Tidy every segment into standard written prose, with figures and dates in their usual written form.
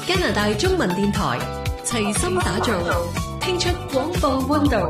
加拿大中文電台齊心打造，聽出廣播溫度。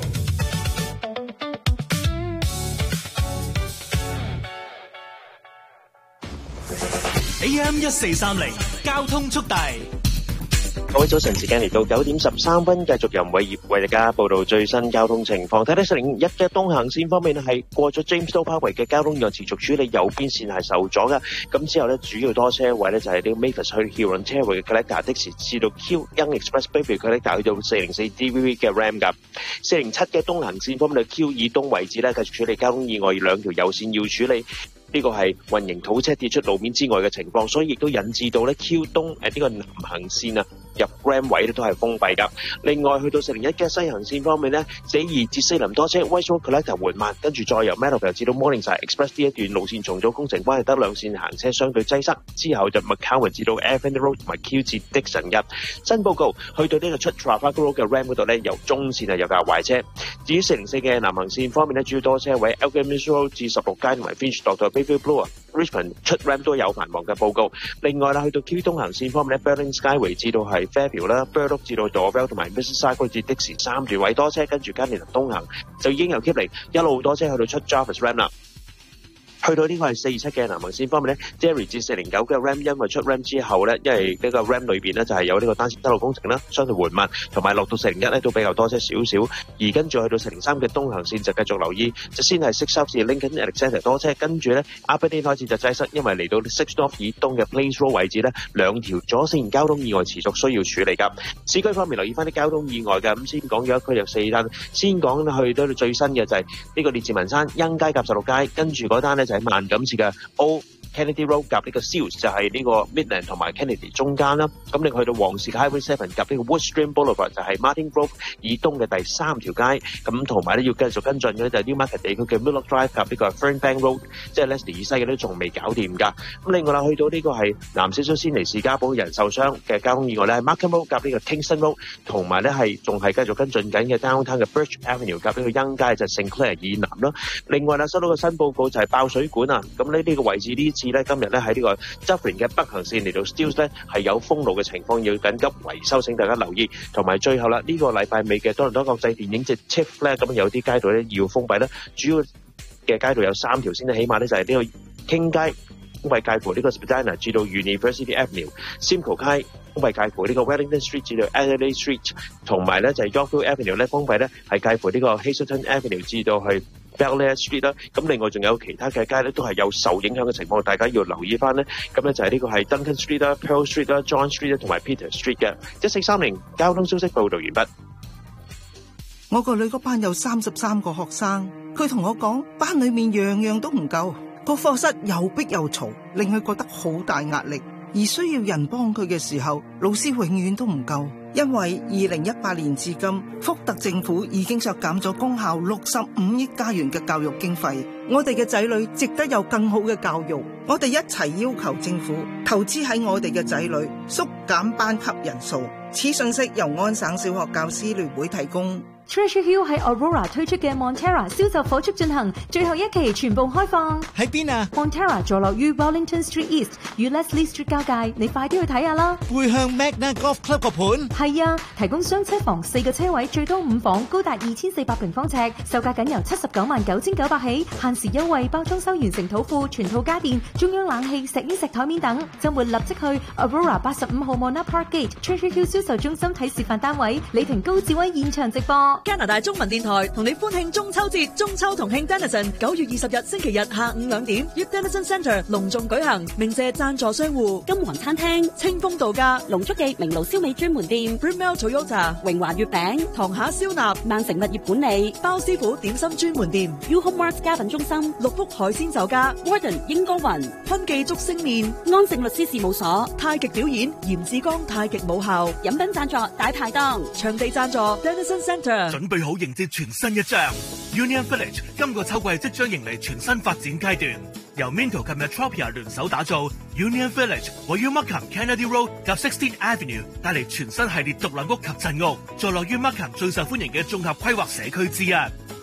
AM 1430交通速遞。 各位早晨，時間嚟到9點13分，繼續由偉業為大家報道最新交通情況。睇睇401嘅東行線方面係過咗 Jamestown Parkway嘅交通又持續處理，右邊線係受阻嘅。咁之後咧，主要多車位咧就係呢個 Mavis 去 Huron 車位嘅 Collector 的士至到 Q Young Express Baby Collector 去到404 DVV 嘅 Ram 噶。407嘅東行線方面嘅 Q 以東位置咧繼續處理交通意外，兩條右線要處理。呢個係運營土車跌出路面之外嘅情況，所以亦都引致到咧 Q 東呢個南行線啊入 Ram 位咧都係封閉㗎。另外去到401嘅西行線方面咧，412至四林多車 West Road Collector 緩慢，跟住再由 Meadowvale 至到 Morningside Express 呢一段路線重組工程關係得兩線行車相對擠塞，之後就 McCowan 至到 Avenue Road 同埋 Q 至 Dixon 嘅新報告。去到呢個出 Trafalgar Road 嘅 Ram 嗰度咧，由中線係有架壞車。至於404嘅南行線方面咧，主要多車位 Algonquin Road 至16街同埋 Finch 到 Richmond 出 Ram 都有繁忙嘅報告。另外啦，去到 Q 東行線方面咧 Berlin Skyway 至到係 Fairview 啦 Burloak 至到 Dorval 同埋 Mississauga 至的士三段位多車，跟住加連東行就已經由 Kipling 一路多車去到出 Jarvis Ram 啦。去到呢個係427嘅南行線方面咧 Derry 至409嘅 Ram 因為出 Ram 之後咧，因為呢個 Ram 裏邊咧就係有呢個單線登陸工程啦，相對緩慢，同埋落到401咧都比較多車少少。而跟住去到403嘅東行線就繼續留意，就先係6 South 至 Lincoln Alexander 多車，跟住咧 Aberdeen 開始就擠塞，因為嚟到6 North 以東嘅 Plains Road 位置咧，兩條左線交通意外持續需要處理㗎。市區方面留意翻啲交通意外嘅，咁先講咗一區有4單，先講去到最新嘅就係呢個列治文山欣街夾16街，跟住嗰單咧就喺萬錦市嘅 Old Kennedy Road 夾呢個 Seals 就係呢個 Midland 同埋 Kennedy 中間啦。咁你去到黃氏 Highway 7夾呢個 Woodstream Boulevard 就係 Martin Grove 以東嘅第3條街。咁同埋咧要繼續跟進嘅咧就係 Newmarket 地區嘅 Miller Drive 夾呢個 Fernbank Road， 即係 Leslie 以西嘅都仲未搞掂㗎。咁另外啦，去到呢個係南少少先嚟士嘉堡人受傷嘅交通意外咧，係 Markham Road 夾呢個 Kingston Road， 同埋咧係仲係繼續跟進緊嘅 Downtown 嘅 Birch Avenue 夾呢個欣街就係 Sinclair 以南啦。另外啦，收到個新報告就係爆水管啊！咁呢個位置呢次咧今日咧喺呢個 Dufferin 嘅北行線嚟到 Steeles 咧係有封路嘅情況，要緊急維修，請大家留意。同埋最後啦，呢個禮拜尾嘅多倫多國際電影節 TIFF 咧，咁有啲街道咧要封閉咧，主要嘅街道有3條先咧，起碼咧就係呢個傾街封閉介乎呢個 Spadina 至到 University Avenue，Simcoe 街封閉介乎呢個 Wellington Street 至到 Adelaide Street， 同埋咧就係 Yorkville Avenue 咧封閉咧係介乎呢個 Hazelton Avenue 至到去Bellairs Street 啦。咁另外仲有其他嘅街咧都係有受影響嘅情況，大家要留意翻咧。咁咧就係呢個係 Duncan Street 啦、Pearl Street 啦、John Street 啦同埋 Peter Street 嘅。1430交通消息報道完畢。 我個女個班有33個學生，佢同我講班裏面樣樣都唔夠，個課室又逼又嘈，令佢覺得好大壓力。而需要人幫佢嘅時候，老師永遠都唔夠。因為2018年至今，福特政府已經削減咗公校65億加元嘅教育經費。我哋嘅仔女值得有更好嘅教育，我哋一齊要求政府投資喺我哋嘅仔女，縮減班級人數。此信息由安省小學教師聯會提供。 Treasure Hill 喺 Aurora 推出嘅 Montera 銷售火速進行，最後一期全部開放。 喺邊啊？ Montera 坐落於 Wellington Street East 與 Leslie Street 交界，你快啲去睇下啦。 背向 Magna Golf Club 個盤。 係啊，提供雙車房4個車位，最多5房，高達2400平方尺，售價僅由799900起，限時優惠，包裝修完成土庫，全套家電，中央冷氣，石英石台面等。周末立即去 Aurora 85號 Mona Park Gate Treasure Hill 銷售中心睇示範單位，李婷高志威現場直播。 加拿大中文電台同你歡慶中秋節，中秋同慶 Denison 9月20日星期日下午2點於 Denison Centre 隆重舉行，鳴謝贊助商戶金皇餐廳、清風度假、龍足記明爐燒味專門店、Brimell Toyota、榮華月餅、堂下燒臘、萬城物業管理、包師傅點心專門店、U Home Arts 家品中心、六福海鮮酒家、Warden 英歌雲、坤記竹升麵、安盛律師事務所、太極表演、嚴志剛太極母校、飲品贊助大排檔，場地贊助 Denison Centre。 準備好迎接全新一章 Union Village 今個秋季即將迎嚟全新發展階段，由 Minto 及 Metropia 聯手打造 Union Village， 位於 Markham Kennedy Road 及 16th Avenue， 帶嚟全新系列獨立屋及鎮屋，坐落於 Markham 最受歡迎嘅綜合規劃社區之一。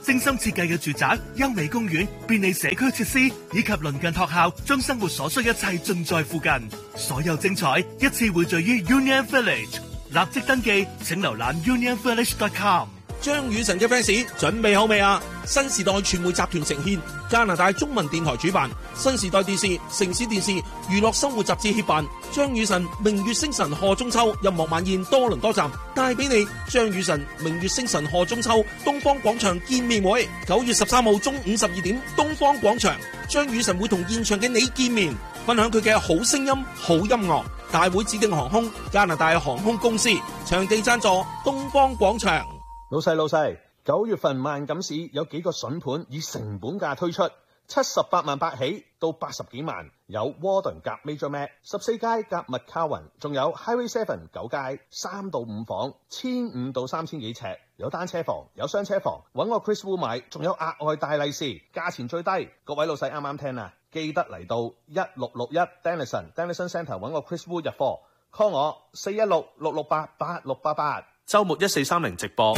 精心設計嘅住宅、優美公園、便利社區設施以及鄰近學校，將生活所需一切盡在附近。所有精彩一次匯聚於 Union Village， 立即登記，請瀏覽 unionvillage.com。 張雨晨嘅 fans 準備好未啊？新時代傳媒集團呈獻，加拿大中文電台主辦，新時代電視、城市電視、娛樂生活雜誌協辦，張雨晨明月星辰賀中秋音樂晚宴多倫多站帶俾你張雨晨明月星辰賀中秋東方廣場見面會，9月13號中午12點，東方廣場，張雨晨會同現場嘅你見面，分享佢嘅好聲音、好音樂。大會指定航空加拿大航空公司，場地贊助東方廣場。 老細，9月份萬錦市有幾個筍盤以成本價推出，78萬8起到80幾萬，有 Warden 夾 Major Mac 14街夾 McCowan， 仲有 Highway 7 9街3到5房，1500到3000幾尺，有單車房，有雙車房，搵我 Chris Wu 買，仲有額外大利是，價錢最低。各位老細啱啱聽啊，記得嚟到1661 Denison Centre 搵我 Chris Wu 入貨 ，call 我416-668-8688。 週末1430直播。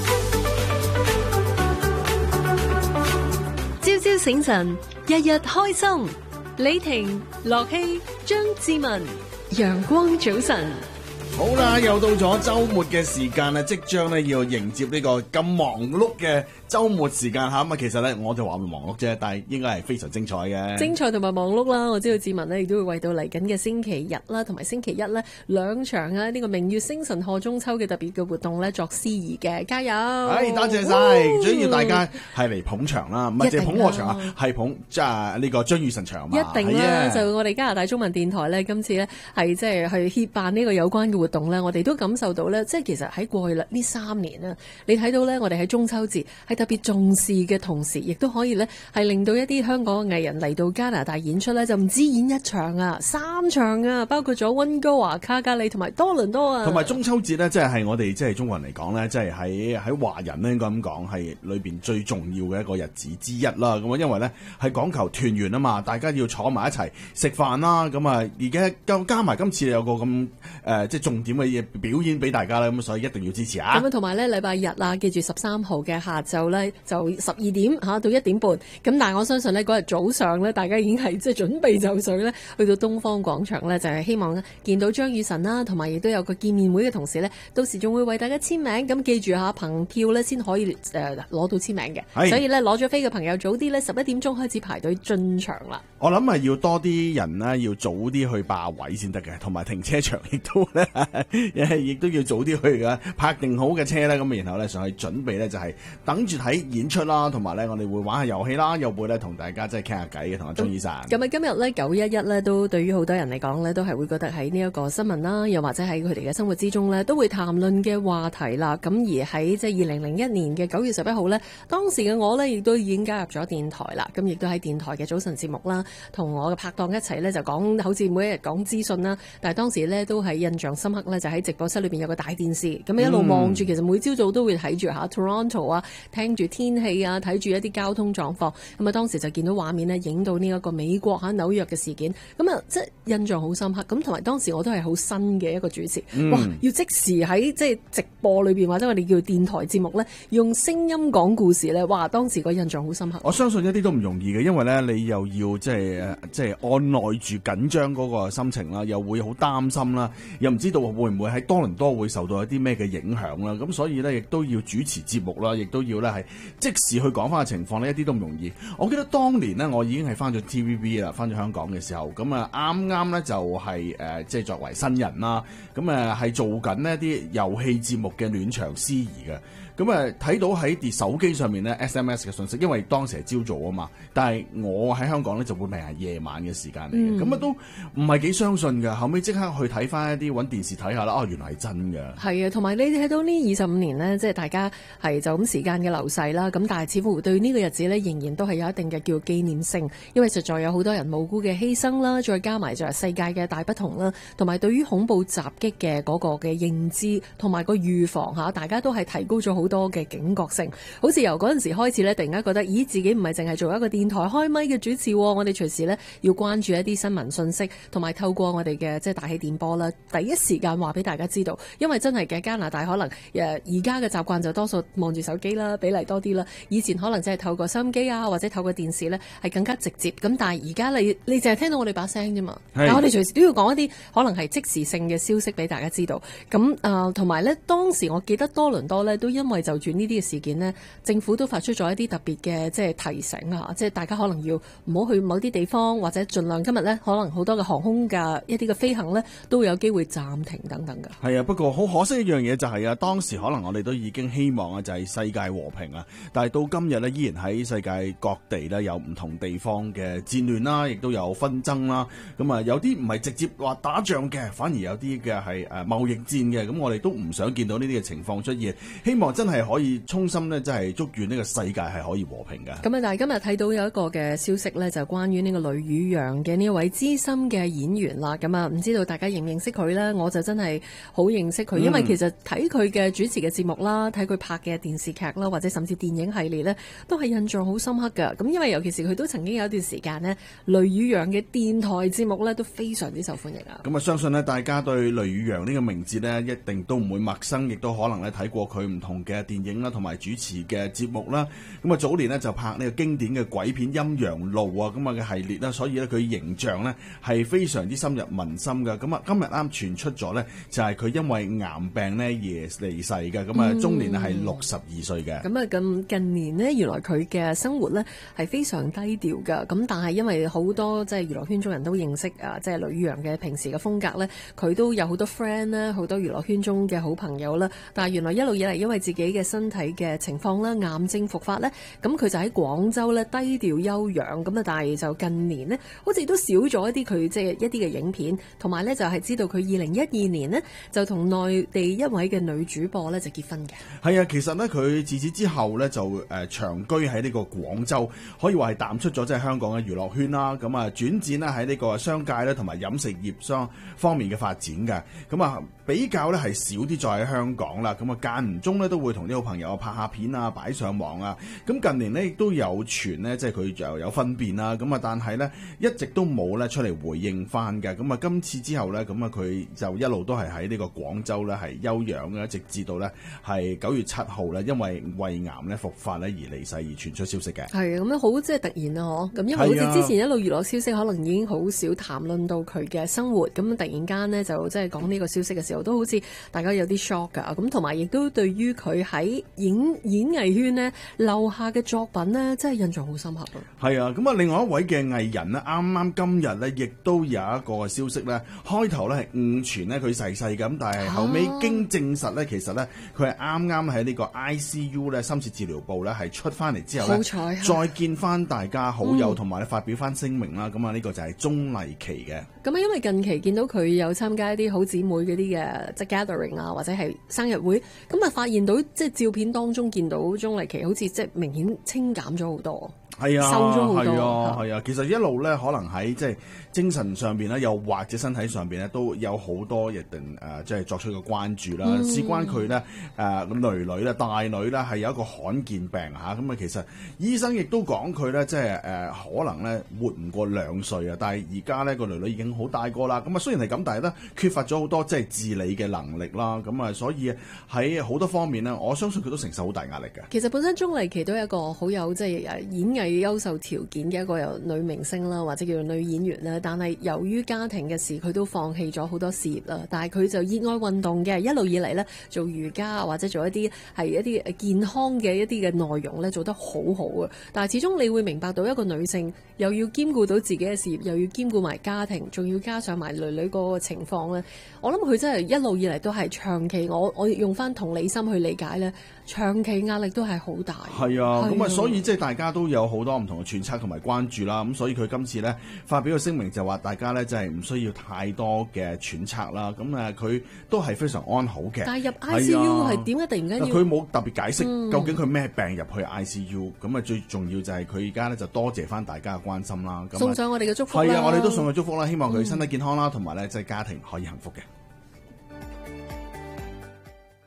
朝朝醒神，日日開心。李婷、樂希、張志文，陽光早晨。 好啦，又到咗周末嘅時間啦，即將咧要迎接呢個咁忙碌嘅周末時間吓。咁啊，其實咧我就話唔忙碌啫，但係應該係非常精彩嘅。 精彩同埋忙碌啦，我知道志文咧亦都會為到嚟緊嘅星期日啦，同埋星期一咧兩場啊呢個明月星辰賀中秋嘅特別嘅活動咧作司儀嘅，加油！ 多謝晒，主要大家係嚟捧場啦，唔係淨係捧我場啊，係捧即係呢個張雨晨場嘛。 一定啦，就我哋加拿大中文電台咧，今次咧係即係去協辦呢個有關嘅活動咧，我哋都感受到咧，即係其實喺過去呢3年啦，你睇到咧，我哋喺中秋節係特別重視嘅同時，亦都可以咧係令到一啲香港嘅藝人嚟到加拿大演出咧，就唔止演一場啊，3場啊，包括咗溫哥華、卡加里同埋多倫多啊。 同埋中秋節咧，即係我哋即係中國人嚟講咧，即係喺華人咧應該咁講係裏邊最重要嘅一個日子之一啦。咁啊，因為咧係講求團圓啊嘛，大家要坐埋一齊食飯啦。咁啊，而家加埋今次有個咁即係重點嘅嘢表演俾大家啦，咁所以一定要支持啊！咁同埋咧禮拜日啊，記住13號嘅下晝咧就12點到1點半。咁但係我相信咧嗰日早上咧，大家已經係即係準備就緒咧，去到東方廣場咧，就係希望見到張雨晨啦，同埋亦都有個見面會嘅同時咧，到時仲會為大家簽名。咁記住下憑票咧先可以攞到簽名嘅。所以咧攞咗飛嘅朋友早啲咧11點鐘開始排隊進場啦。 我諗係要多啲人呢，要早啲去霸位先得嘅，同埋停車場亦都咧。亦都要早啲去噶，拍定好嘅車咧，咁然後咧上去準備咧就係等住睇演出啦，同埋咧我哋會玩下遊戲啦，又會咧同大家即係傾下偈嘅，同阿張醫生。咁啊， 今日咧911咧都對於好多人嚟講咧，都係會覺得喺呢一個新聞啦，又或者喺佢哋嘅生活之中咧，都會談論嘅話題啦。咁而喺即係2001年嘅9月11號咧，當時嘅我咧亦都已經加入咗電台啦。咁亦都喺電台嘅早晨節目啦，同我嘅拍檔一齊咧就講，好似每一日講資訊啦。但係當時咧都係印象深刻咧，就喺直播室裏邊有個大電視，咁一路望住，其實每朝早都會睇住下 Toronto 啊，聽住天氣啊，睇住一啲交通狀況。咁啊，當時就見到畫面呢，影到呢一個美國紐約嘅事件。咁啊，即係印象好深刻。咁同埋當時我都係好新嘅一個主持，哇！要即時喺即係直播裏邊或者我哋叫電台節目咧，用聲音講故事咧，哇！當時個印象好深刻。 我相信一啲都唔容易嘅，因為咧你又要即係按耐住緊張嗰個心情啦，又會好擔心啦，又唔知道會唔會喺多倫多會受到一啲咩嘅影響啦，咁所以咧亦都要主持節目啦，亦都要咧係即時去講翻個情況呢，一啲都唔容易。我記得當年呢，我已經係翻咗 TVB 啦，翻咗香港嘅時候，咁啊啱啱咧就係即係作為新人啦，咁啊係做緊呢啲遊戲節目嘅暖場司儀嘅。咁睇到喺手機上面咧 SMS 嘅信息，因為當時係朝早啊嘛，但係我喺香港咧就會係夜晚嘅時間嚟嘅，咁都唔係幾相信㗎。後尾即刻去睇翻一啲揾電視睇下啦，原來係真㗎。係啊，同埋你睇到呢25年呢，即係大家係就咁時間嘅流逝啦，咁但係似乎對呢個日子呢，仍然都係有一定嘅叫紀念性，因為實在有好多人無辜嘅犧牲啦，再加埋就係世界嘅大不同啦，同埋對於恐怖襲擊嘅嗰個嘅認知同埋個預防大家都係提高咗好好多嘅警覺性。好似由嗰陣時開始咧，突然間覺得，咦，自己唔係淨係做一個電台開咪嘅主持，我哋隨時咧要關注一啲新聞信息，同埋透過我哋嘅即係大氣電波啦，第一時間話俾大家知道。因為真係嘅加拿大可能而家嘅習慣就多數望住手機啦，比例多啲啦。以前可能即係透過收音機啊，或者透過電視咧係更加直接。咁但係而家你淨係聽到我哋把聲啫嘛，但我哋隨時都要講一啲可能係即時性嘅消息俾大家知道。咁同埋咧，當時我記得多倫多咧都因為就住呢啲嘅事件呢，政府都發出咗一啲特別嘅即係提醒啊，即係大家可能要唔好去某啲地方，或者盡量今日咧可能好多嘅航空嘅一啲嘅飛行咧都會有機會暫停等等㗎。 係啊，不過好可惜一樣嘢就係啊，當時可能我哋都已經希望啊，就係世界和平啊，但係到今日呢，依然喺世界各地呢，有唔同地方嘅戰亂啦，亦都有紛爭啦。咁啊，有啲唔係直接話打仗嘅，反而有啲嘅係貿易戰嘅。咁我哋都唔想見到呢啲嘅情況出現，希望真係可以衷心呢，真係祝願呢個世界係可以和平嘅。 咁啊，但係今日睇到有一個嘅消息呢，就關於呢個呂宇陽嘅呢一位資深嘅演員啦。咁啊，唔知道大家認唔認識佢呢？我就真係好認識佢，因為其實睇佢嘅主持嘅節目啦，睇佢拍嘅電視劇啦，或者甚至電影系列呢，都係印象好深刻㗎。咁因為尤其是佢都曾經有一段時間呢，呂宇陽嘅電台節目呢都非常之受歡迎啊。 咁啊，相信呢，大家對呂宇陽呢個名字呢，一定都唔會陌生，亦都可能咧睇過佢唔同嘅電影啦，同埋主持嘅節目啦。咁啊，早年呢，就拍呢個經典嘅鬼片《陰陽路》啊，咁啊嘅系列啦，所以呢，佢形象呢係非常之深入民心㗎。咁啊，今日啱傳出咗呢，就係佢因為癌病呢而離世嘅。咁啊，終年係62歲嘅。 咁啊，咁近年呢，原來佢嘅生活呢係非常低調㗎。咁但係因為好多即係娛樂圈中人都認識啊，即係呂宇陽嘅平時嘅風格呢，佢都有好多 friend 啦，好多娛樂圈中嘅好朋友啦。但係原來一路以嚟，因為自己嘅身體嘅情況啦，癌症復發呢，咁佢就喺廣州呢低調休養。咁啊，但係就近年呢，好似都少咗一啲佢即係一啲嘅影片，同埋呢就係知道佢2012年呢就同內地一位嘅女主播呢就結婚嘅。 係啊，其實呢，佢自此之後呢，就長居喺呢個廣州，可以話係淡出咗即係香港嘅娛樂圈啦。咁啊，轉戰呢喺呢個商界咧同埋飲食業方面嘅發展嘅。咁啊，比較呢係少啲再喺香港啦。咁啊，間唔中呢都會同啲好朋友拍下片啊，擺上網啊。咁近年呢亦都有傳呢，即係佢就有分辨啦。咁啊，但係呢一直都冇呢出嚟回應翻嘅。咁啊，今次之後呢，咁啊佢就一路都係喺呢個廣州呢係休養嘅，直至到呢係9月7號呢，因為胃癌呢復發呢而離世而傳出消息嘅。 係咁樣好即係突然啊！嗬，咁因為好似之前一路娛樂消息可能已經好少談論到佢嘅生活，咁突然間呢，就即係講呢個消息嘅時候，都好似大家有啲 shock 㗎。咁同埋亦都對於佢喺演藝圈呢留下嘅作品呢，真係印象好深刻啊！ 係啊，咁啊，另外一位嘅藝人呢，啱啱今日呢亦都有一個消息呢，開頭呢係誤傳呢佢逝世咁，但係後尾經證實呢，其實呢，佢係啱啱喺呢個 ICU 呢深切治療部呢係出翻嚟之後呢，再見翻大家好友同埋咧發表翻聲明啦。咁啊，呢個就係鍾麗淇嘅。 咁啊，因為近期見到佢有參加一啲好姊妹嗰啲嘅即係 gathering 啊，或者係生日會，咁啊發現到即係照片當中見到鍾麗淇好似即係明顯清減咗好多。 係啊， 瘦咗好多。 係啊，其實一路咧，可能喺即係精神上邊咧，又或者身體上邊咧，都有好多一定即係作出個關注啦。事關佢咧女咧大女咧係有一個罕見病嚇，咁啊其實醫生亦都講佢咧即係可能咧活唔過2歲啊，但係而家咧個女已經好大個啦。咁啊雖然係咁，但係咧缺乏咗好多即係自理嘅能力啦。咁啊所以喺好多方面咧，我相信佢都承受好大壓力嘅。 其實本身鍾麗淇都係一個好有即係演藝優秀條件嘅一個由女明星啦，或者叫做女演員啦。但係由於家庭嘅事，佢都放棄咗好多事業啦。但係佢就熱愛運動嘅，一路以嚟呢，做瑜伽或者做一啲係一啲健康嘅一啲嘅內容呢，做得好好啊。但係始終你會明白到一個女性又要兼顧到自己嘅事業，又要兼顧埋家庭，仲要加上埋女女嗰個情況呢。我諗佢真係一路以嚟都係長期，我用翻同理心去理解呢，長期壓力都係好大。 係啊，咁啊，所以即係大家都有好多唔同嘅揣測同埋關注啦。咁所以佢今次呢發表嘅聲明就話，大家呢真係唔需要太多嘅揣測啦。咁佢都係非常安好嘅。 但係入 ICU 係點解突然間要？ 佢冇特別解釋究竟佢咩病入去 ICU。咁啊最重要就係佢而家呢就多謝翻大家嘅關心啦。 送上我哋嘅祝福啦。 係啊，我哋都送佢祝福啦，希望佢身體健康啦，同埋呢即係家庭可以幸福嘅。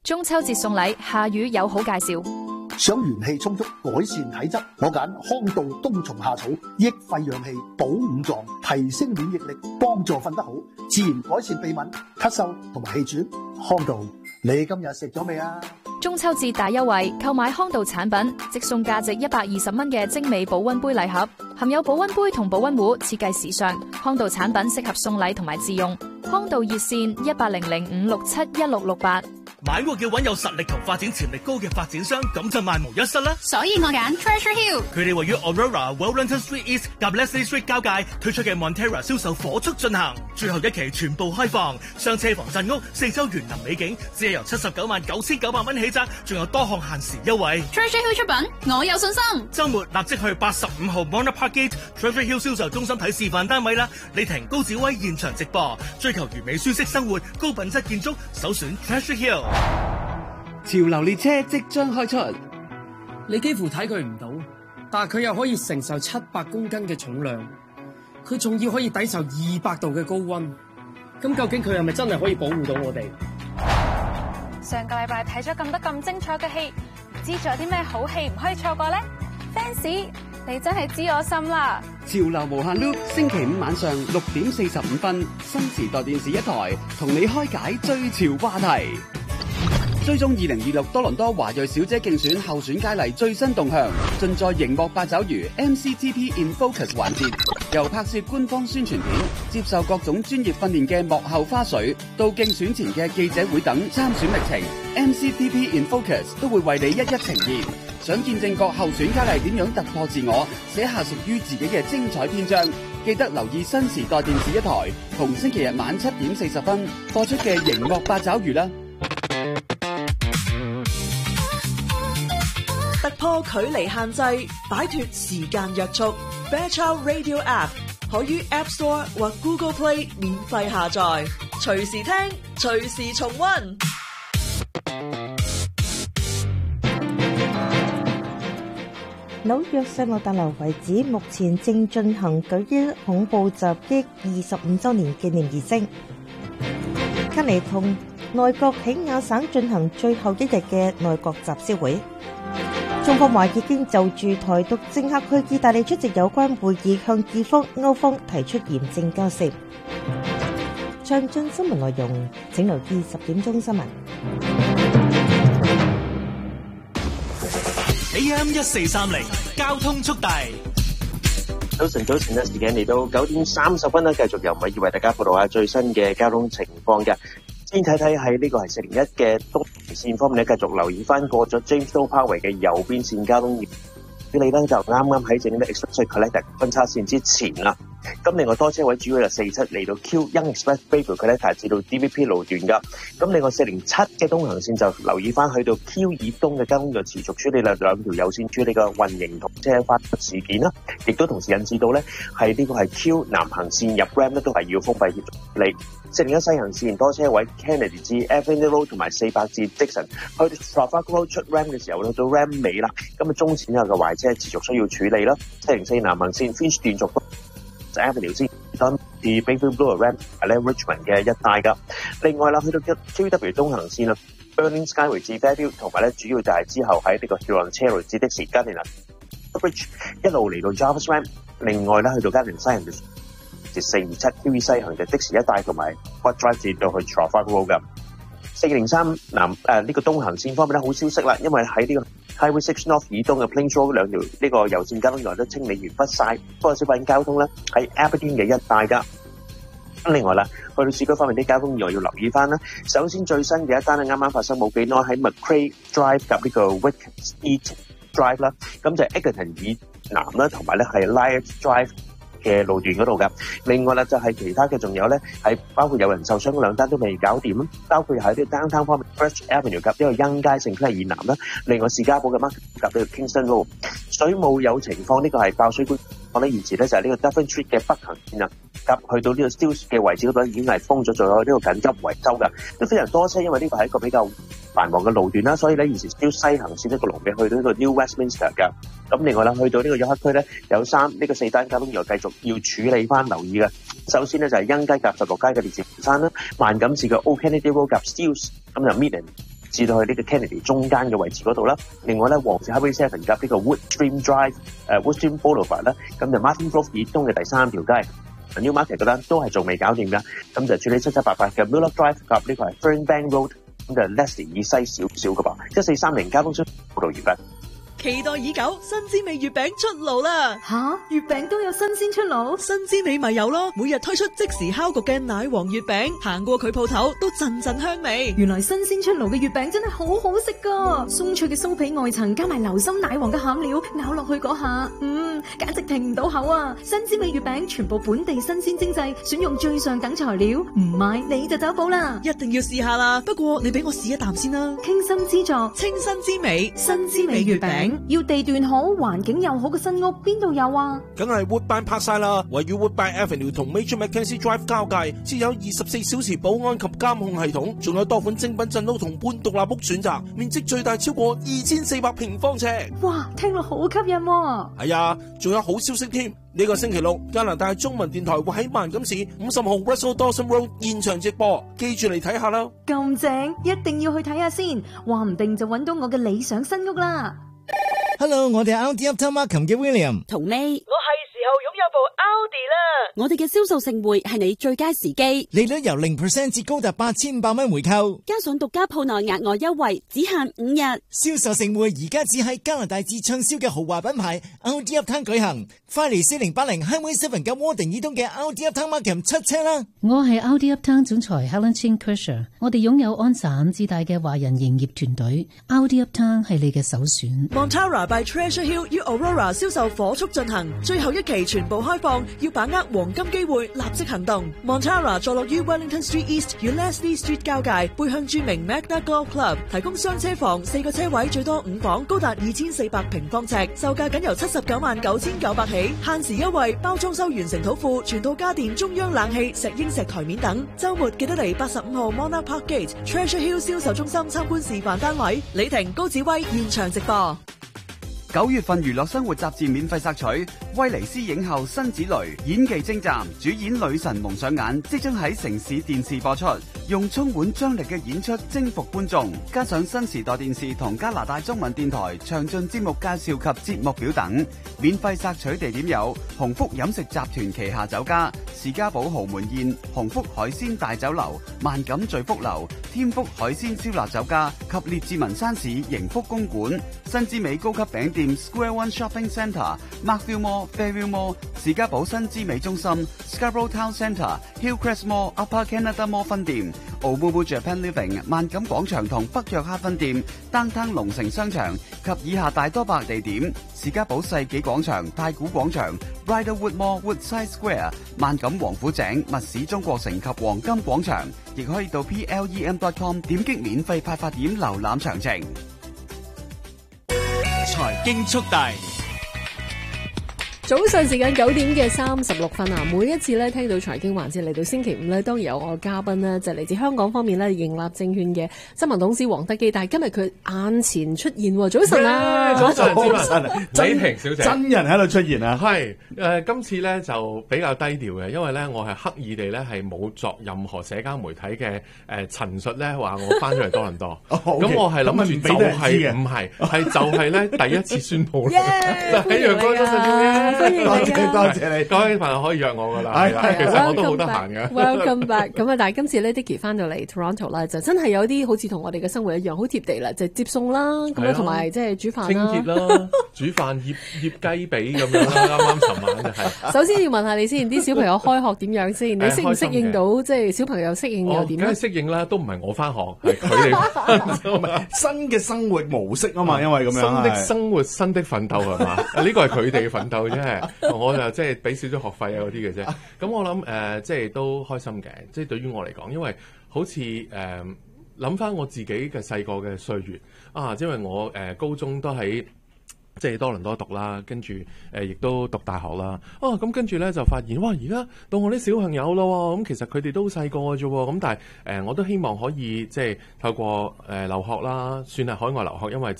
中秋節送禮，夏雨有好介紹。 想元氣充足，改善體質，我揀康道冬蟲夏草，益肺養氣，補五臟，提升免疫力，幫助瞓得好，自然改善鼻敏、咳嗽同埋氣喘。康道，你今日食咗未啊？ 中秋節大優惠，購買康道產品，即送價值120蚊嘅精美保溫杯禮盒，含有保溫杯同保溫壺，設計時尚。康道產品適合送禮同埋自用。康道熱線1800-567-1668。 買屋要揾有實力同發展潛力高嘅發展商，咁就萬無一失啦。 所以我揀 Treasure Hill。 佢哋位於 Aurora、Wellington Street East 及 Leslie Street 交界推出嘅 Montera 銷售火速進行，最後一期全部開放，雙車房鎮屋，4周園林美景，只係由799900蚊起價，仲有多項限時優惠。 Treasure Hill 出品，我有信心。 週末立即去85號 Mona Park Gate Treasure Hill 銷售中心睇示範單位啦。李婷、高子威現場直播，追求完美舒適生活，高品質建築，首選 Treasure Hill。 潮流列車即將開出， 你幾乎睇佢唔到，但係佢又可以承受700公斤嘅重量，佢仲要可以抵受200度嘅高溫。咁究竟佢係咪真係可以保護到我哋？ 上個禮拜睇咗咁多咁精彩嘅戲，唔知仲有啲咩好戲唔可以錯過呢？ Fans， 你真係知我心啦！ 潮流無限 loop， 星期五晚上6點45分，新時代電視一台，同你開解最潮話題。追蹤2026多倫多華裔小姐競選候選佳麗最新動向，盡在熒幕八爪魚 MCTP in Focus 環節，由拍攝官方宣傳片、接受各種專業訓練嘅幕後花絮，到競選前嘅記者會等參選歷程 ，MCTP in Focus 都會為你一一呈現。想見證各候選佳麗點樣突破自我，寫下屬於自己嘅精彩篇章，記得留意新時代電視一台，逢星期日晚7點40分播出嘅熒幕八爪魚啦。 突破距離限制，擺脫時間約束。Fairchild Radio App 可於 App Store 或 Google Play 免費下載，隨時聽，隨時重溫。 紐約世貿大樓遺址目前正進行9·11恐怖襲擊25週年紀念儀式。卡尼同內閣喺亞省進行最後一日嘅內閣集思會。中方話已經就住台獨政客去意大利出席有關會議，向意方、歐方提出嚴正交涉。詳盡新聞內容，請留意10點鐘新聞。 AM1430交通速遞。 早晨嘅時間嚟到9點30分啦，繼續由米爾為大家報道下最新嘅交通情況嘅。先睇睇喺呢個係401嘅東線方面咧，繼續留意翻過咗 James Toll Parkway 嘅右邊線交通處理咧，就啱啱喺正呢 Express Collector 分叉線之前啦。咁另外多車位主要係47嚟到 Q Young Express Bayview Collector 至到 DVP 路段噶。咁另外407嘅東行線就留意翻去到 Q 以東嘅交通就持續處理啦，兩條有線處理嘅混凝土車發事件啦，亦都同時引致到咧係呢個係 Q 南行線入 Ram 咧都係要封閉協助處理。401西行線多車位 Kennedy 至 Avenue Road 同埋400至 Dixon 去到 Trafalgar Road 出 Ram 嘅時候咧，到 Ram 尾啦，咁啊中線有嘅壞車持續需要處理啦。404南行線 Finch 連續Avenue 先當至 Bayview Blue Ram 係咧 Richmond 嘅一帶噶。另外啦，去到 QW 東行線啦 ，Burning Skyway 至 Fairview 同埋咧主要就係之後喺呢個 Huron 至的士 Garden Bridge 一路嚟到 Jarvis Ram。另外咧去到 Garden 西行至427 QE 西行嘅的士一帶同埋 Quad Drive 至到去 Trafalgar Road 噶。403南呢個東行線方面咧好消息啦，因為喺呢個Highway 6 North 以東嘅 Plains Road 兩條呢個油線交通內都清理完畢晒，不過小巴交通咧喺 Aberdeen 嘅一帶噶。另外啦，去到市區方面啲交通意外要留意翻啦。首先最新嘅一單咧啱啱發生冇幾耐喺 McCrae Drive 及呢個 Wick East Drive 啦，咁就係 Eglinton 以南啦，同埋咧係 Lyot Drive 嘅路段嗰度噶。另外啦就係其他嘅仲有咧係包括有人受傷嗰兩單都未搞掂啦，包括喺啲 downtown 方面 Fresh Avenue 及呢個欣街聖區以南啦，另外士嘉堡嘅 Market 及呢個 Kingston Road 水務有情況，呢個係爆水管。我咧現時咧就係呢個 Dufferin Street 嘅北行線啊，及去到呢個 Steeles 嘅位置嗰度已經係封咗，仲有呢個緊急維修噶，都非常多車，因為呢個係一個比較繁忙嘅路段啦，所以咧現時 Steeles 西行線一個龍尾去到呢個 New Westminster 噶。咁另外啦，去到呢個約克區咧有4單交通意外繼續要處理翻，留意嘅。首先咧就係欣街及16街嘅列治文山啦，萬錦市嘅 Old Kennedy Road 及 Steeles，咁就 Midland 至到去呢個 Kennedy 中間嘅位置嗰度啦。另外咧，皇后 Highway 7夾呢個 Woodstream Drive、Woodstream Boulevard 啦，咁就 Martin Grove 以東嘅第3條街。Newmarket 嗰單都係仲未搞掂㗎，咁就處理778嘅 Miller Drive 夾呢個係 Fernbank Road， 咁就 Leslie 以西少少㗎噃。1430交通出報道完畢。 期待已久，新滋味月餅出爐啦！ 吓，月餅都有新鮮出爐？ 新滋味咪有咯，每日推出即時烤焗嘅奶黃月餅，行過佢鋪頭都陣陣香味。 原來新鮮出爐嘅月餅真係好好食噶，鬆脆嘅酥皮外層加埋流心奶黃嘅餡料，咬落去嗰下，簡直停唔到口啊！新滋味月餅全部本地新鮮精製，選用最上等材料，唔買你就走寶啦！ 一定要試下啦！不過你俾我試一啖先啦。 傾心之作， 清新之美，新滋味月餅。 要地段好、環境又好嘅新屋，邊度有啊？ 梗係 Woodbine Parkside啦，位於 Woodbine Avenue 同 Major Mackenzie Drive 交界，設有24小時保安及監控系統，仲有多款精品鎮屋同半獨立屋選擇，面積最大超過2400平方尺。 哇，聽落好吸引喎！ 係啊，仲有好消息添！呢個星期六，加拿大中文電台會喺萬錦市50號 Russell Dawson Road 現場直播，記住嚟睇下啦！ 咁正，一定要去睇下先，話唔定就揾到我嘅理想新屋啦！ Hello， 我哋係 Audi Uptown Markham 嘅 William。 同你，我係時候擁有部 Audi 啦！我哋嘅銷售盛會係你最佳時機， 利率由0% 至高達8500蚊回購， 加上獨家鋪內額外優惠，只限5日。 銷售盛會而家只喺加拿大至暢銷嘅豪華品牌 Audi Uptown 舉行，快嚟4080 Highway 7嘅窩定以東嘅 Audi Uptown Markham 出車啦！ 我係 Audi Uptown 總裁 Helen Chin Kersher， 我哋擁有安省至大嘅華人營業團隊 ，Audi Uptown 係你嘅首選。 Montara by Treasure Hill 於 Aurora 銷售火速進行，最後一期全部開放，要把握黃金機會，立即行動。Montara 坐落於 Wellington Street East 與 Leslie Street 交界，背向著名 Magna Golf Club， 提供雙車房，4個車位，最多5房，高達2400平方尺，售價僅由799900起，限時優惠，包裝修完成土庫，全套家電、中央冷氣、石英石台面等。週末記得嚟85號 Monarch Park Gate Treasure Hill 銷售中心參觀示範單位。李婷、高子威現場直播。 9月份娛樂生活雜誌免費索取，威尼斯影后辛芷蕾演技精湛，主演女神蒙上眼，即將喺城市電視播出，用充滿張力嘅演出征服觀眾，加上新時代電視同加拿大中文電台詳盡節目介紹及節目表等。免費索取地點有鴻福飲食集團旗下酒家、士嘉堡豪門宴、鴻福海鮮大酒樓、萬錦聚福樓、添福海鮮燒臘酒家及列治文山市盈福公館、新之美高級餅店 Square One Shopping Centre、Markville Mall、Fairview Mall、士嘉堡新之美中心、Scarborough Town Centre、Hillcrest Mall、Upper Canada Mall 分店、Omumu Japan Living 萬錦廣場同北約克分店、Downtown 龍城商場及以下大多百地點：士嘉堡世紀廣場、太古廣場、Riderwood Mall、Woodside Square、萬錦王府井、密市中國城及黃金廣場，亦可以到 plem.com 點擊免費派發點瀏覽詳情。 財經速遞。 早上時間9點嘅36分啊！每一次咧聽到財經環節嚟到星期五咧，當然有我嘅嘉賓咧，就嚟自香港方面咧，盈立證券嘅執行董事黃德基。但係今日佢眼前出現喎，早晨啊！ 早晨，李萍小姐， 真人喺度出現啊！ 係今次咧就比較低調嘅，因為咧我係刻意地咧係冇作任何社交媒體嘅陳述咧，話我翻咗嚟多倫多。咁我係諗住就係唔係就係咧第一次宣佈咧，就喺陽光早晨。 歡迎你啊！ 多謝你，各位朋友可以約我噶啦。其實我都好得閒嘅。 Welcome back。咁啊，但係今次咧 Dicky 翻到嚟 Toronto 啦，就真係有啲好似同我哋嘅生活一樣，好貼地啦，就接送啦，咁啊同埋即係煮飯啦、 清潔啦、煮飯、醃雞髀咁樣啦。啱啱尋晚就係。首先要問下你先，啲小朋友開學點樣先？你適唔適應到？即係小朋友適應又點？ 梗係適應啦，都唔係我翻學，係佢哋新嘅生活模式啊嘛，因為咁樣。 新的生活，新的奮鬥係嘛？呢個係佢哋嘅奮鬥啫。我就即係俾少少學費啊嗰啲嘅啫，咁我諗即係都開心嘅，即係對於我嚟講，因為好似諗翻我自己嘅細個嘅歲月啊，因為我高中都喺即係多倫多讀啦，跟住亦都讀大學啦。咁跟住咧就發現，哇！而家到我啲小朋友咯，咁其實佢哋都細個嘅啫喎。咁但係我都希望可以即係透過留學啦，算係海外留學，因為即係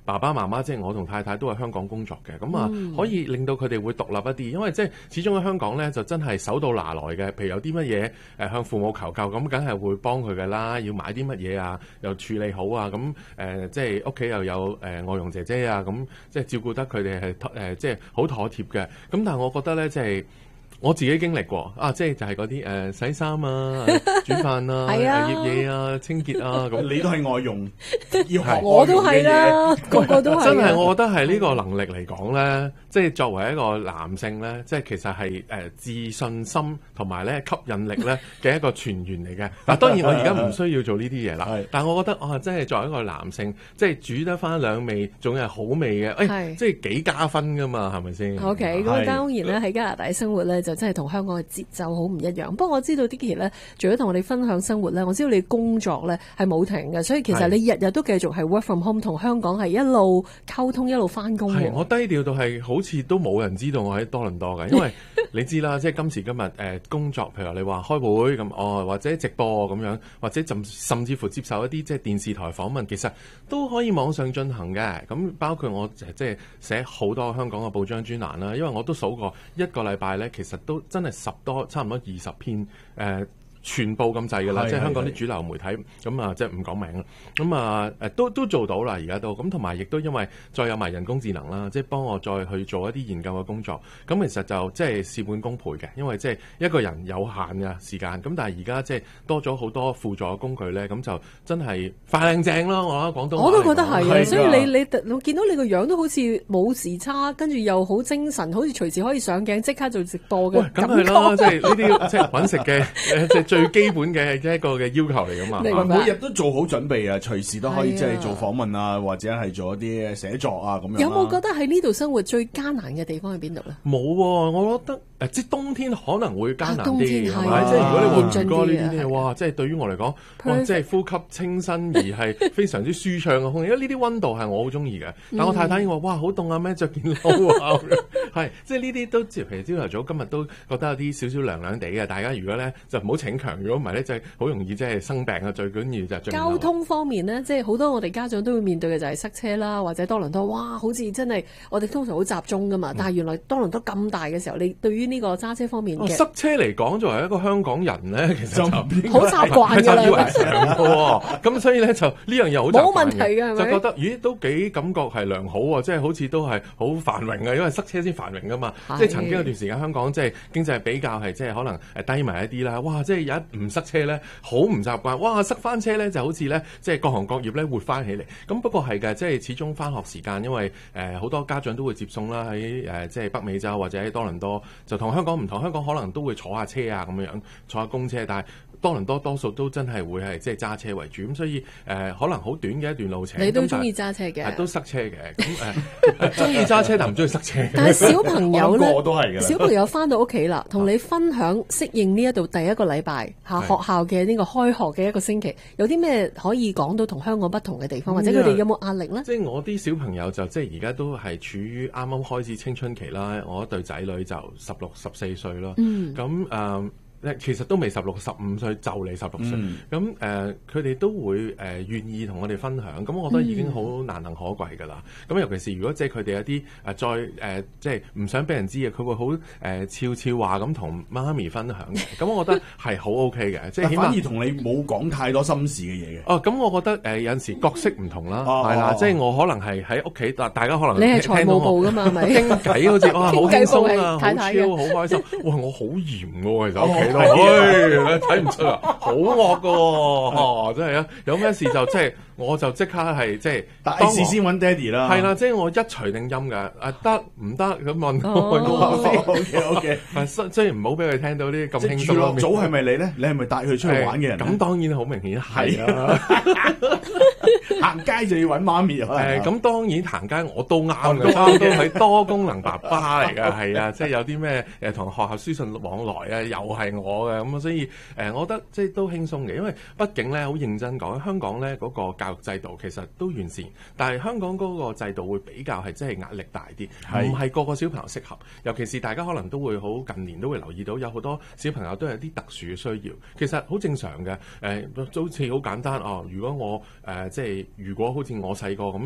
爸爸媽媽即係我同太太都喺香港工作嘅，咁啊可以令到佢哋會獨立一啲，因為即係始終喺香港咧就真係手到拿來嘅，譬如有啲乜嘢向父母求救，咁梗係會幫佢嘅啦，要買啲乜嘢啊，又處理好啊，咁即係屋企又有外傭姐姐啊，咁即係照顧得佢哋係即係好妥貼嘅，咁但係我覺得咧即係。我自己經歷過啊，即係就係嗰啲洗衫啊、煮飯啊、醃嘢啊、清潔啊咁。 你都係外傭，要學我都係啦，個個都係。 真係我覺得係呢個能力嚟講咧，即係作為一個男性咧，即係其實係自信心同埋咧吸引力咧嘅一個泉源嚟嘅。嗱，當然我而家唔需要做呢啲嘢啦，但係我覺得真係作為一個男性，即係煮得翻兩味，仲係好味嘅，即係幾加分噶嘛，係咪先 ？OK， 咁當然咧喺加拿大生活咧。就真係同香港嘅節奏好唔一樣。不過我知道Dicky咧，除咗同我哋分享生活咧，我知道你工作咧係冇停嘅，所以其實你日日都繼續係 work from home， 同香港係一路溝通一路翻工。 係，我低調到係好似都冇人知道我喺多倫多嘅，因為你知啦，即係今時今日工作，譬如你話開會咁或者直播咁樣，或者甚至乎接受一啲即係電視台訪問，其實都可以網上進行嘅。咁包括我即係寫好多香港嘅報章專欄啦，因為我都數過一個禮拜咧，其實都真係差唔多20篇全部咁滯㗎啦，即係香港啲主流媒體咁啊，即係唔講名啦。咁啊都做到啦，而家都咁，同埋亦都因為再有埋人工智能啦，即係幫我再去做一啲研究嘅工作。咁其實就即係事半功倍嘅，因為即係一個人有限嘅時間。咁但係而家即係多咗好多輔助嘅工具咧，咁就真係快靚正咯。我覺得廣東話我都覺得係啊， 所以你見到你個樣都好似冇時差，跟住又好精神，好似隨時可以上鏡即刻做直播嘅感覺。 咁係啦，即係呢啲即係揾食嘅即係最基本嘅一個嘅要求嚟㗎嘛。 每日都做好準備啊，隨時都可以即係做訪問啊，或者係做一啲寫作啊咁樣。 有冇覺得喺呢度生活最艱難嘅地方喺邊度咧？ 冇喎，我覺得即係冬天可能會艱難啲，係咪？即係如果你換唔過呢啲嘢，哇！即係對於我嚟講，哇！即係呼吸清新而係非常之舒暢嘅空氣，因為呢啲溫度係我好中意嘅。但我太太話：哇，好凍啊！咩着件褸啊？係即係呢啲都，譬如朝頭早今日都覺得有啲少少涼涼地嘅。大家如果咧就唔好逞強，如果唔係咧就係好容易即係生病啊！最緊要就係交通方面咧，即係好多我哋家長都會面對嘅就係塞車啦，或者多倫多，哇！好似真係我哋通常好集中噶嘛，但係原來多倫多咁大嘅時候，你對於呢個揸車方面嘅塞車嚟講，作為一個香港人咧，其實就好習慣㗎啦， 習以為常嘅。咁所以咧就呢樣嘢好冇問題嘅，係咪？ 就覺得咦都幾感覺係良好喎，即係好似都係好繁榮嘅，因為塞車先繁榮噶嘛。即係曾經有段時間香港即係經濟比較係即係可能低迷一啲啦，哇！即係一唔塞車咧，好唔習慣，哇！塞翻車咧就好似咧即係各行各業咧活翻起嚟。咁不過係嘅，即係始終翻學時間，因為好多家長都會接送啦，喺即係北美洲或者喺多倫多，就同香港唔同。香港可能都會坐下車啊咁樣，坐下公車，但係多倫多多數都真係會係即係揸車為主，咁所以可能好短嘅一段路程。 你都中意揸車嘅， 都塞車嘅，咁中意揸車但唔中意塞車。 但係小朋友咧， 我都係嘅。 小朋友翻到屋企啦，同你分享適應呢一度第一個禮拜學校嘅呢個開學嘅一個星期，有啲咩可以講到同香港不同嘅地方，或者佢哋有冇壓力咧？ 即係我啲小朋友就即係而家都係處於啱啱開始青春期啦，我一對仔女就16、14歲咯。咁其實都未16、15歲，就嚟16歲。咁佢哋都會願意同我哋分享，咁我覺得已經好難能可貴㗎啦。咁尤其是如果即係佢哋有啲再即係唔想俾人知嘅，佢會好悄悄話咁同媽咪分享嘅。咁我覺得係好 OK 嘅，即係反而同你冇講太多心事嘅嘢嘅。 哦，咁我覺得有陣時角色唔同啦，係啦，即係我可能係喺屋企，大家可能你係財務部㗎嘛，係咪傾偈好似哇好輕鬆啊，好超好開心。哇，我好嚴喎，其實屋企都睇唔出啊，好惡㗎喎，真係啊！有咩事就即係我就即刻係即係大事先揾爹哋啦。 係啦，即係我一錘定音㗎，得唔得咁問我先。OK， 即係唔好俾佢聽到啲咁輕鬆。 娛樂組係咪你咧？你係咪帶佢出去玩嘅人？ 咁當然好明顯係啊。 行街就要揾媽咪咁當然行街我都啱嘅，都係多功能爸爸嚟㗎，係啊，即係有啲咩同學校書信往來啊，又係我嘅咁，所以我覺得即係都輕鬆嘅，因為畢竟咧好認真講，香港咧嗰個教育制度其實都完善，但係香港嗰個制度會比較係即係壓力大啲，唔係個個小朋友適合，尤其是大家可能都會好近年都會留意到有好多小朋友都有啲特殊嘅需要，其實好正常嘅，好似好簡單哦。如果我即係如果好似我細個咁。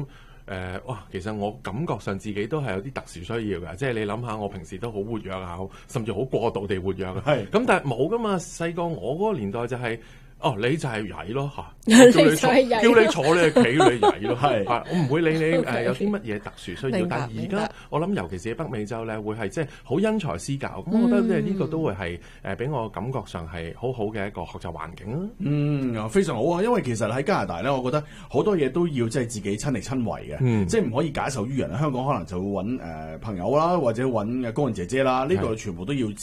哇，其實我感覺上自己都係有啲特殊需要嘅，即係你諗下，我平時都好活躍啊，甚至好過度地活躍嘅。係咁，但係冇噶嘛。細個我嗰個年代就係、你就係曳咯嚇，叫你坐你係企你曳咯，係我唔會理你有啲乜嘢特殊需要。但係而家我諗，尤其是喺北美洲咧，會係即係好因材施教。咁我覺得即係呢個都會係俾我感覺上係好好嘅一個學習環境啦。 非常好啊！因為其實喺加拿大咧，我覺得好多嘢都要即係自己親力親為嘅，即係唔可以假手於人。香港可能就會揾朋友啦，或者揾工人姐姐啦，呢度全部都要